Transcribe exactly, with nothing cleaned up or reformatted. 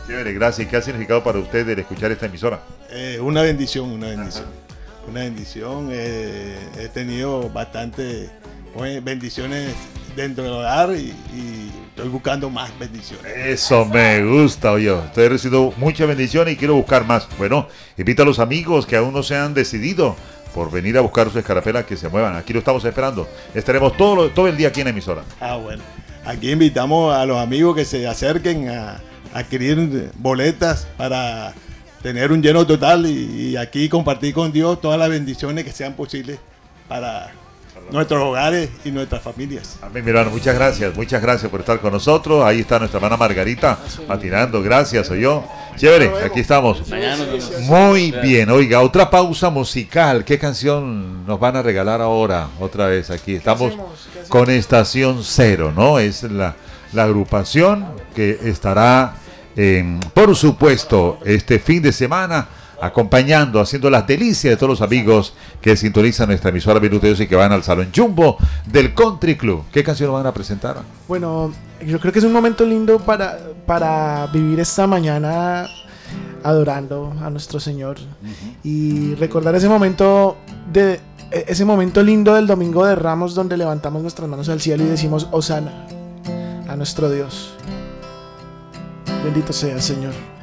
Chévere, gracias. ¿Qué ha significado para usted el escuchar esta emisora? Eh, una bendición, una bendición. Ajá. Una bendición. Eh, he tenido bastante bueno, bendiciones dentro del hogar y, y estoy buscando más bendiciones. Eso me gusta, oye. Estoy recibiendo muchas bendiciones y quiero buscar más. Bueno, invita a los amigos que aún no se han decidido por venir a buscar su escarapela, que se muevan. Aquí lo estamos esperando. Estaremos todo, lo, todo el día aquí en la emisora. Ah, bueno. Aquí invitamos a los amigos que se acerquen a, a adquirir boletas para tener un lleno total y, y aquí compartir con Dios todas las bendiciones que sean posibles para nuestros hogares y nuestras familias. Amén, mi hermano, muchas gracias, muchas gracias por estar con nosotros. Ahí está nuestra hermana Margarita matinando, gracias, soy yo. Chévere, aquí estamos. Muy bien, oiga, otra pausa musical. ¿Qué canción nos van a regalar ahora? Otra vez aquí, estamos con Estación Cero, ¿no? Es la, la agrupación que estará, eh, por supuesto, este fin de semana acompañando, haciendo las delicias de todos los amigos que sintonizan nuestra emisora Minuto de Dios y que van al Salón Jumbo del Country Club. ¿Qué canción van a presentar? Bueno, yo creo que es un momento lindo para, para vivir esta mañana adorando a nuestro Señor uh-huh. y recordar ese momento de ese momento lindo del Domingo de Ramos, donde levantamos nuestras manos al cielo y decimos Hosana a nuestro Dios. Bendito sea el Señor.